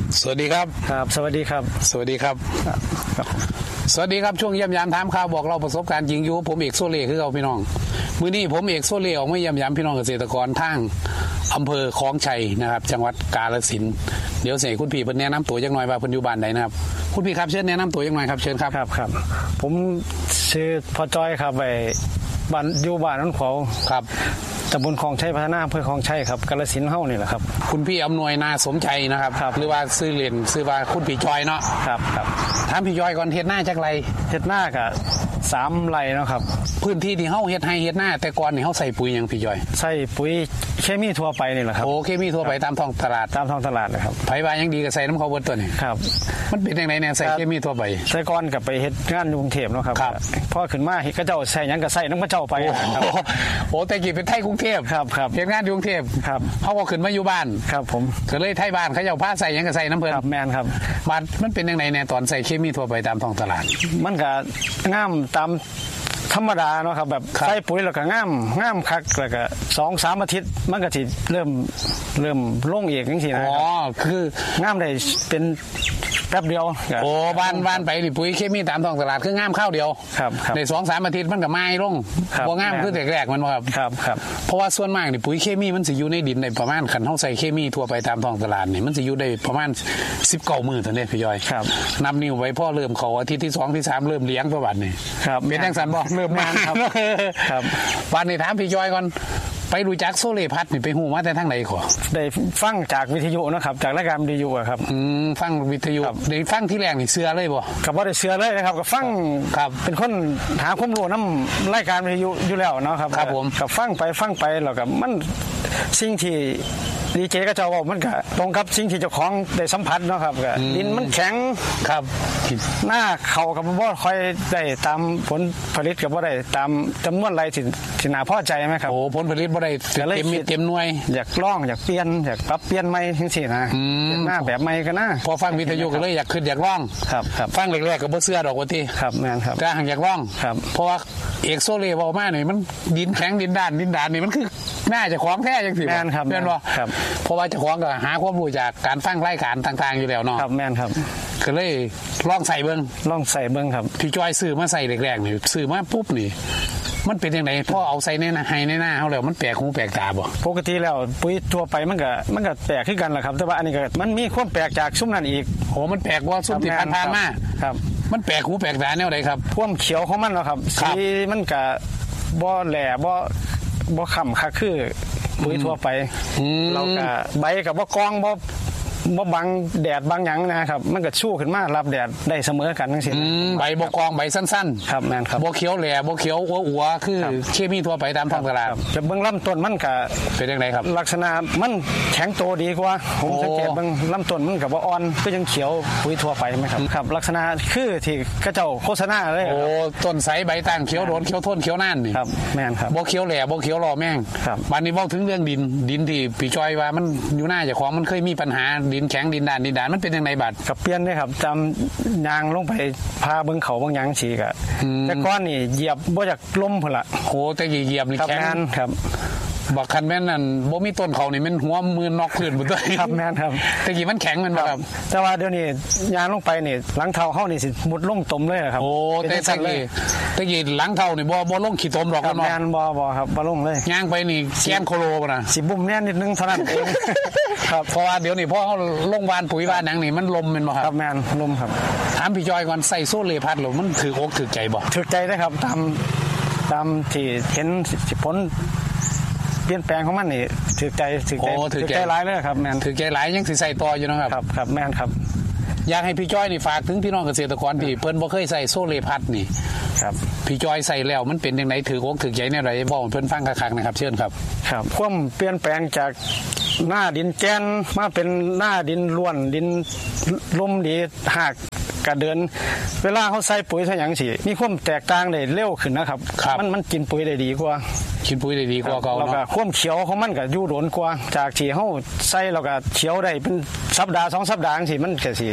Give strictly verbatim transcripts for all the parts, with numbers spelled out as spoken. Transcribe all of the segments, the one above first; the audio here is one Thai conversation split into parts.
สวัสดีครับครับสวัสดีครับสวัสดีครับสวัสดีครับช่วงเยี่ยมยามถามข่าวบอกเราประสบการณ์จริงอยู่ผมเอกโซเล่คือเราพี่น้องมื้อนี้ผมเอกโซเล่ออกมาเยี่ยมยามพี่น้องเกษตรกรทางอำเภอคลองชัยนะครับจังหวัดกาฬสินธุ์เดี๋ยวเสกคุณพี่เพิ่นแนะนำตัวจักหน่อยว่าเพิ่นอยู่บ้านใดนะครับคุณพี่ครับเชิญแนะนำตัวจักหน่อยครับเชิญครับครับครับผมชื่อพ่อจ้อยครับไปบ้านอยู่บ้านนั้นเขาครับตำบลคลองชัยพัฒนาอำเภอคลองชัยครับกาฬสินธุ์เฮานี่แหละครับคุณพี่อำนวยนาสมใจนะครับหรือว่าซื้อเล่นซื้อว่าคุณพี่จอยเนาะครับครับถามพี่จอยก่อนเฮ็ดหน้าจักไรเฮ็ดหน้าก็สามไร่เนาะครับพื้นที่ที่เฮาเฮ็ดให้เฮ็ดหน้าแต่ก่อนนี่เฮาใส่ปุ๋ยหยังพี่จอยใส่ปุ๋ยเคมีทั่วไปนี่แหละครับโอ้เคมีทั่วไปตามท้องตลาดตามท้องตลาดนะครับไผว่ายังดีก็ใส่น้ำเขาเบิดตัวนี้ครับมันเป็นจังได๋แน่ใส่เคมีทั่วไปใส่ก่อนก็ไปเฮ็ดงานกรุงเทพเนาะครับพอขึ้นมาเฮ็ดก็เจ้าใส่หยังก็ใส่น้ำก็เจ้าไปครับโอ้แต่กี้เป็นไทยกรุงเทพครับครับเฮ็ดงานกรุงเทพครับเฮาก็ขึ้นมาอยู่บ้านครับผมก็เลยไทยบ้านเขาเจ้าพาใส่หยังก็ใส่น้ำเพิ่นครับแม่นครับมันมันเป็นจังได๋แน่ตอนใส่เคมีทั่วไปตามท้องตลาดมันก็งามตามธรรมดาเนาะครับแบบใส่ปุ๋ยแล้วก็งามงามคักแล้วก็ สองถึงสาม อาทิตย์มันก็สิเริ่มเริ่มลงอีกจังซี่นะอ๋อคืองามได้เป็นแป๊บเดียวโอ้บ้านบ้านไปนี่ปุ๋ยเคมีตามท้องตลาดคืองามข้าวเดียวครับใน สองถึงสาม อาทิตย์มันก็ไม้ลงบ่งามคือแรกๆมันบ่ครับครับครับเพราะว่าส่วนมากนี่ปุ๋ยเคมีมันสิอยู่ในดินได้ประมาณคันเฮาใส่เคมีทั่วไปตามท้องตลาดนี่มันสิอยู่ได้ประมาณสิบเก้ามื้อเท่านี้พี่ย้อยครับนับนิ้วไว้พอเริ่มเข้าอาทิตย์ที่สองที่สามเริ่มเลี้ยงประวัตินี่ครับเป็นจังซั่นบ่เริ่มงานครับครับวันนี้ถามพี่ย้อยก่อนไปรู้จักโซเลพัดนี่ไปฮู้มาแต่ทางไหนขอได้ฟังจากวิทยุนะครับจากรายการวิทยุครับอืมฟังวิทยุได้ฟังที่แรกนี่เชื่อเลยบ่ก็บ่ได้เชื่อเลยนะครับก็ฟังครับเป็นคนหาความรู้นำรายการวิทยุอยู่แล้วเนาะครับครับผมก็ฟังไปฟังไปแล้วก็มันสิ่งที่ดีเจก็เจ้าว่ามันก็ตรงกับสิ่งที่เจ้าของได้สัมผัสเนาะครับก็ดินมันแข็งครับหน้าเขาก็บ่ค่อยได้ตามผลผลิตก็บ่ได้ตามจำนวนไรที่ที่น่าพอใจมั้ยครับโอ้ผลผลิตบ่ได้เต็มเม็ดเต็มหน่วยอยากลองอยากเปลี่ยนอยากปรับเปลี่ยนใหม่จังซี่นะหน้าแบบใหม่ก็น่าพอฟังวิทยุก็เลยอยากขึ้นอยากลองครับครับฟังแรกๆก็บ่เชื่อดอกว่าติครับแม่นครับแต่หังอยากลองครับเพราะว่าเอกโซเล่เว้ามานี่มันดินแข็งดินด้านดินด้านนี่มันคือน่าจะของแท้จังซี่แม่นครับแม่นบ่ครับเพราะว่าเจ้าของก็หาความรู้จากการฟังรายการต่างๆอยู่แล้วเนาะครับแม่นครับก็เลยลองใส่เบิ่งลองใส่เบิ่งครับพี่จ้อยซื้อมาใส่แรกๆนี่ซื้อมาปุ๊บนี่มันเป็นจังได๋พอเอาใส่ในนาให้ในหน้าเฮาแล้วมันแปลกหูแปลกตาบ่ปกติแล้วปุ๋ยทั่วไปมันก็มันก็แปลกคือกันล่ะครับแต่ว่าอันนี้ก็มันมีความแปลกจากซุ่มนั้นอีกโหมันแปลกกว่าซุ่มที่ผ่านๆมาครับมันแปลกหูแปลกตาแนวใดครับความเขียวของมันเนาะครับสีมันก็บ่แหล่บ่บ่ค้ำคักคือปุ๋ยทั่วไปเราก็ใบก็บ่กองบ่บ่บังแดดบางหยังนะครับมันก็ชู้ขึ้นมารับแดดได้เสมอกันจังซี่ใบบ่กองใบสั้นๆครับแม่นครับบ่เขียวแหล่บ่เขียวอัวๆคือเคมีทั่วไปตามท้องตลาดจะเบิ่งลำต้นมันก็เป็นจังได๋ครับลักษณะมันแข็งโตดีกว่าผมสังเกตเบิ่งลำต้นมันก็บ่อ่อนคือยังเขียวปุ๋ยทั่วไปมั้ยครับครับลักษณะคือที่กระเจ้าโฆษณาเลยโอ้ต้นใสใบต่างเขียวโดนเขียวทนเขียวนานนี่ครับแม่นครับบ่เขียวแหล่บ่เขียวรอแม่งบัดนี้เว้าถึงเรื่องดินดินที่พี่จ้อยว่ามันอยู่หน้าเจ้าของมันเคยมีปัญหาดินแข็งดินด้านดินด้านมันเป็นจังได๋บัดกับเปลี่ยนเด้ครับจำยางลงไปพาเบิ่งเขาบางหยังสิก็แต่ก่อนนี่เหยียบบ่อยากล้มพุ่นล่ะโหแต่เหยียบนี่แข็งครับบักคันแม่นนั่นบ่มีต้นเขานี่มันหัวมือนอกพื้นหมดเลยครับแม่นครับแต่กี้มันแข็งมันบ่ครับแต่ว่าเดี๋ยวนี้ยางลงไปนี่หลังเท้าเฮานี่สิมุดลงตมเลยครับโอ้แต่แต่กี้แต่กี้หลังเท้านี่บ่บ่ลงขี้ตมดอกเนาะแม่นบ่บ่ครับบ่ลงเลยย่างไปนี่แก้มโคโลบ่น่ะสิบุ่มแน่นิดนึงเท่านั้นเองครับเพราะว่าเดี๋ยวนี้พอเฮาลงวานปุ๋ยวานหยังนี่มันลมแม่นบ่ครับครับแม่นลมครับถามพี่จอยก่อนใส่โซเลพัดแล้วมันถืออกถือใจบ่ถือใจได้ครับตามตามที่เห็นผลเปลี่ยนแปลงของมันนี่ถือใจถือใจถือใจหลายเลยครับแม่นถือใจหลายยังสิใส่ต่ออยู่นะครับครับครับแม่นครับอยากให้พี่จ้อยนี่ฝากถึงพี่น้องเกษตรกรที่เพิ่นบ่เคยใส่โซเลพัดนี่ครับพี่จ้อยใส่แล้วมันเป็นจังได๋ถืออกถือใจแนวใดบอกเพิ่นฟังคักๆนะครับเชิญครับครับความเปลี่ยนแปลงจากหน้าดินแกนมาเป็นหน้าดินล้วนดินลมดีหากกระเดินเวลาเขาใส่ปุ๋ยใส่หยังสิมีความแตกต่างได้เร็วขึ้นนะครับมันมันกินปุ๋ยได้ดีกว่ากินปุ๋ยได้ดีกว่าเก่าแล้วก็ความเขียวของมันก็อยู่โดนกว่าจากที่เฮาใส่แล้วก็เขียวได้เป็นสัปดาห์สองสัปดาห์จังซี่มันก็สิ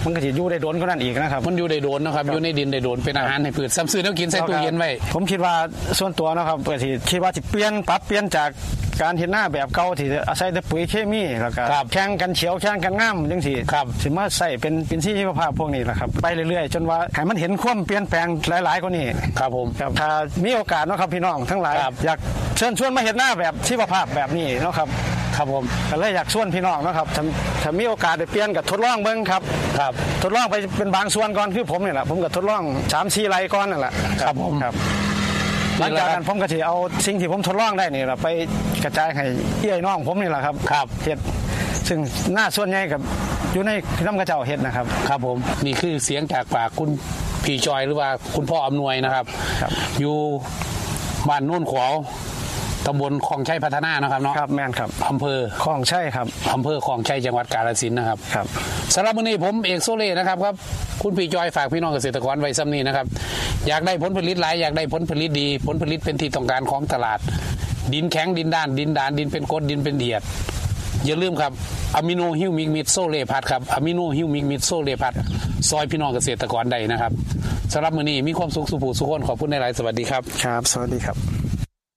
มันก็สิอยู่ได้โดนก็นั่นอีกนะครับมันอยู่ได้โดนนะครับอยู่ในดินได้โดนเป็นอาหารให้พืชซ้ำซื้อแล้วกินใส่ตู้เย็นไว้ผมคิดว่าส่วนตัวนะครับก็สิคิดว่าสิเปลี่ยนปรับเปลี่ยนจากการเฮ็ดหน้าแบบเก่าที่อาศัยแต่ปุ๋ยเคมีแล้วก็แข่งกันเฉียวแข่งกันงามจังซี่สิมาใส่เป็นเป็นชีวภาพพวกนี้แหละครับไปเรื่อยๆจนว่าให้มันเห็นความเปลี่ยนแปลงหลายๆกว่านี้ครับผมครับถ้ามีโอกาสเนาะครับพี่น้องทั้งหลายอยากเชิญชวนมาเฮ็ดหน้าแบบชีวภาพแบบนี้เนาะครับครับผมก็เลยอยากชวนพี่น้องนะครับถ้าถ้ามีโอกาสได้เปลี่ยนกับทดลองเบิ่งครับครับทดลองไปเป็นบางส่วนก่อนคือผมนี่แหละผมก็ทดลอง สามสี่ ไร่ก่อนนั่นแหละครับผมครับหลังจากนั้นผมก็สิเอาสิ่งที่ผมทดลองได้นี่ล่ะไปกระจายให้พี่น้องผมนี่แหละครับครับเฮ็ดซึ่งหน้าส่วนใหญ่กับอยู่ในน้ำกระเจ้าเฮ็ดนะครับครับผมนี่คือเสียงจากปากคุณพี่จอยหรือว่าคุณพ่ออำนวยนะครับอยู่บ้านโน่นขวาวตำบลคลองชัยพัฒนานะครับเนาะครับแม่นครับอำเภอคลองชัยครับอำเภอคลองชัยจังหวัดกาฬสินธุ์นะครับครับสำหรับวันนี้ผมเอกโซเล่นะครับครับคุณพี่จอยฝากพี่น้องเกษตรกรไว้ซ้ำนี้นะครับอยากได้ผลผลิตหลายอยากได้ผลผลิตดีผลผลิตเป็นที่ต้องการของตลาดดินแข็งดินด้านดินด่านดินเป็นกรดดินเป็นเดียดอย่าลืมครับอะมิโนฮิวมิกมิดโซเล่พัดครับอะมิโนฮิวมิกมิดโซเล่พัดซอยพี่น้องเกษตรกรได้นะครับสำหรับมื้อนี้มีความสุขสุขสุขคนขอบคุณในหลายสวัสดีครับครับสวัสดีครับ